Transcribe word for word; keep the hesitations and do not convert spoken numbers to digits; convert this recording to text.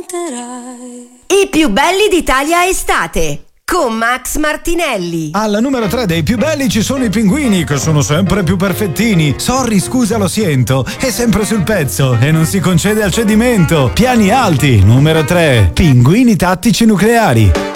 racconterai. I più belli d'Italia estate con Max Martinelli. Alla numero tre dei più belli ci sono i pinguini, che sono sempre più perfettini. Sorry, scusa, lo sento, è sempre sul pezzo e non si concede al cedimento. Piani alti, numero tre, pinguini tattici nucleari.